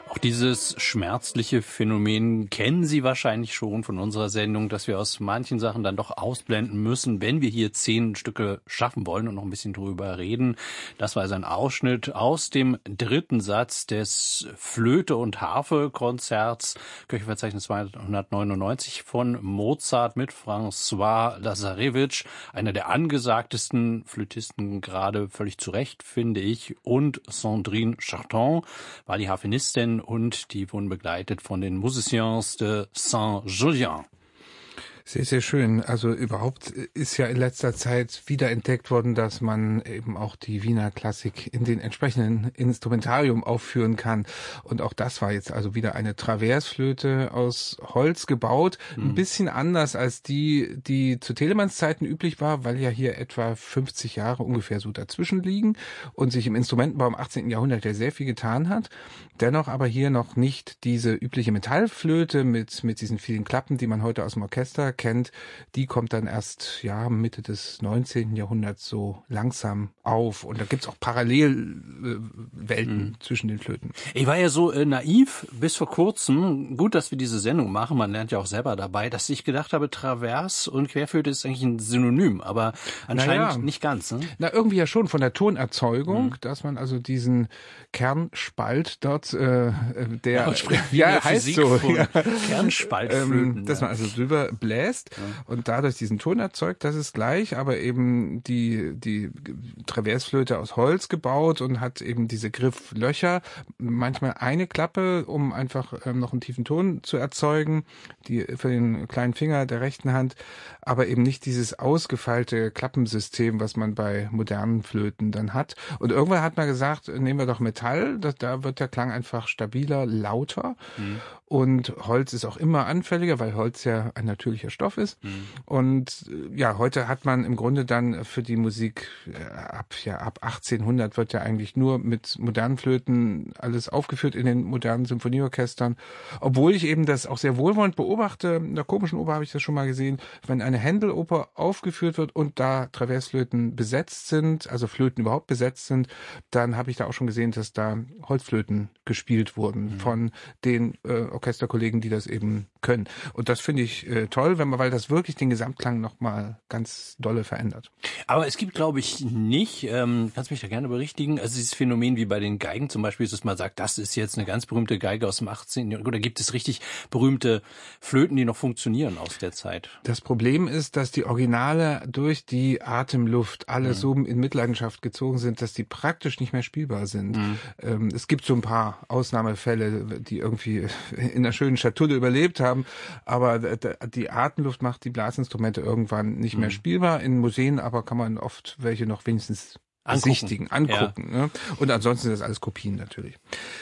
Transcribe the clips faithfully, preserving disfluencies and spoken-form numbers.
Auch dieses schmerzliche Phänomen kennen Sie wahrscheinlich schon von unserer Sendung, dass wir aus manchen Sachen dann doch ausblenden müssen, wenn wir hier zehn Stücke schaffen wollen und noch ein bisschen drüber reden. Das war also ein Ausschnitt aus dem dritten Satz des Flöte- und Harfe-Konzerts, Köchelverzeichnis zweihundertneunundneunzig von Mozart mit François Lazarevich, einer der angesagtesten Flötisten, gerade völlig zu Recht, finde ich, und Sandrine Charton war die Harfenistin und die wurden begleitet von den Musiciens de Saint-Julien. Sehr, sehr schön. Also überhaupt ist ja in letzter Zeit wiederentdeckt worden, dass man eben auch die Wiener Klassik in den entsprechenden Instrumentarium aufführen kann. Und auch das war jetzt also wieder eine Traversflöte aus Holz gebaut. Mhm. Ein bisschen anders als die, die zu Telemanns Zeiten üblich war, weil ja hier etwa fünfzig Jahre ungefähr so dazwischen liegen und sich im Instrumentenbau im achtzehnten Jahrhundert ja sehr viel getan hat. Dennoch aber hier noch nicht diese übliche Metallflöte mit, mit diesen vielen Klappen, die man heute aus dem Orchester kennt, die kommt dann erst ja Mitte des neunzehnten Jahrhunderts so langsam auf. Und da gibt's auch Parallelwelten mhm. zwischen den Flöten. Ich war ja so äh, naiv bis vor kurzem, gut, dass wir diese Sendung machen, man lernt ja auch selber dabei, dass ich gedacht habe, Travers und Querflöte ist eigentlich ein Synonym, aber anscheinend naja. nicht ganz. Ne? Na, irgendwie ja schon von der Tonerzeugung, mhm. dass man also diesen Kernspalt dort, äh, der ja, ja heißt so, ja. Kernspaltflöten, ähm, dass man also drüber bläst ja. und dadurch diesen Ton erzeugt, das ist gleich, aber eben die die Traversflöte aus Holz gebaut und hat eben diese Grifflöcher, manchmal eine Klappe, um einfach ähm, noch einen tiefen Ton zu erzeugen, die für den kleinen Finger der rechten Hand, aber eben nicht dieses ausgefeilte Klappensystem, was man bei modernen Flöten dann hat. Und irgendwann hat man gesagt, nehmen wir doch Metall, da, da wird der Klang einfach stabiler, lauter. Mhm. Und Holz ist auch immer anfälliger, weil Holz ja ein natürlicher Stoff ist. Mhm. Und ja, heute hat man im Grunde dann für die Musik ab ja ab achtzehnhundert wird ja eigentlich nur mit modernen Flöten alles aufgeführt in den modernen Symphonieorchestern. Obwohl ich eben das auch sehr wohlwollend beobachte, in der Komischen Oper habe ich das schon mal gesehen, wenn eine Händel-Oper aufgeführt wird und da Traversflöten besetzt sind, also Flöten überhaupt besetzt sind, dann habe ich da auch schon gesehen, dass da Holzflöten gespielt wurden mhm. von den äh, Orchesterkollegen, die das eben können. Und das finde ich äh, toll, wenn man, weil das wirklich den Gesamtklang nochmal ganz dolle verändert. Aber es gibt, glaube ich, nicht, ähm, kannst mich da gerne berichtigen, also dieses Phänomen wie bei den Geigen zum Beispiel, dass man sagt, das ist jetzt eine ganz berühmte Geige aus dem achtzehnten Jahrhundert, oder gibt es richtig berühmte Flöten, die noch funktionieren aus der Zeit? Das Problem ist, dass die Originale durch die Atemluft alle mhm. so in Mitleidenschaft gezogen sind, dass die praktisch nicht mehr spielbar sind. Mhm. Ähm, es gibt so ein paar Ausnahmefälle, die irgendwie in einer schönen Schatulle überlebt haben, aber die Atemluft macht die Blasinstrumente irgendwann nicht mehr mhm. spielbar. In Museen aber kann man oft welche noch wenigstens angucken. besichtigen, angucken. Ja. Ne? Und ansonsten sind das alles Kopien natürlich.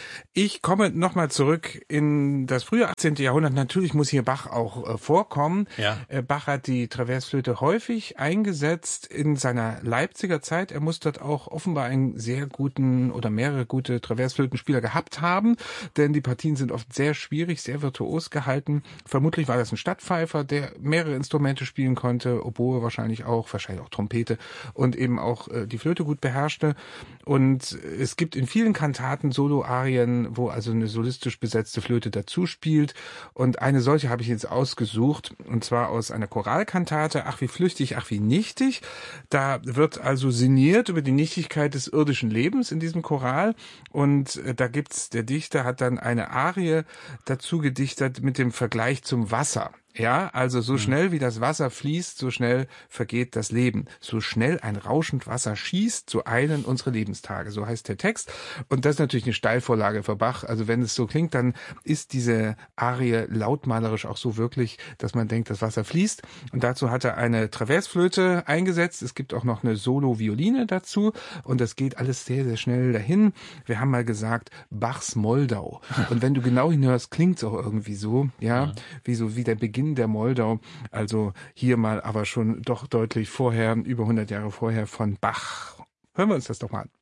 Ich komme nochmal zurück in das frühe achtzehnte Jahrhundert. Natürlich muss hier Bach auch äh, vorkommen. Ja. Äh, Bach hat die Traversflöte häufig eingesetzt in seiner Leipziger Zeit. Er muss dort auch offenbar einen sehr guten oder mehrere gute Traversflötenspieler gehabt haben, denn die Partien sind oft sehr schwierig, sehr virtuos gehalten. Vermutlich war das ein Stadtpfeifer, der mehrere Instrumente spielen konnte, Oboe wahrscheinlich auch, wahrscheinlich auch Trompete und eben auch äh, die Flöte gut beherrschte. Und es gibt in vielen Kantaten Solo-Arien, wo also eine solistisch besetzte Flöte dazu spielt. Und eine solche habe ich jetzt ausgesucht, und zwar aus einer Choralkantate, Ach wie flüchtig, ach wie nichtig. Da wird also sinniert über die Nichtigkeit des irdischen Lebens in diesem Choral. Und da gibt's, der Dichter hat dann eine Arie dazu gedichtet mit dem Vergleich zum Wasser. Ja, also so schnell wie das Wasser fließt, so schnell vergeht das Leben. So schnell ein rauschend Wasser schießt, so eilen unsere Lebenstage. So heißt der Text. Und das ist natürlich eine Steilvorlage für Bach. Also wenn es so klingt, dann ist diese Arie lautmalerisch auch so wirklich, dass man denkt, das Wasser fließt. Und dazu hat er eine Traversflöte eingesetzt. Es gibt auch noch eine Solo-Violine dazu. Und das geht alles sehr, sehr schnell dahin. Wir haben mal gesagt, Bachs Moldau. Und wenn du genau hinhörst, klingt es auch irgendwie so, ja, wie so wie der Beginn der Moldau, also hier mal aber schon doch deutlich vorher, über hundert Jahre vorher von Bach. Hören wir uns das doch mal an.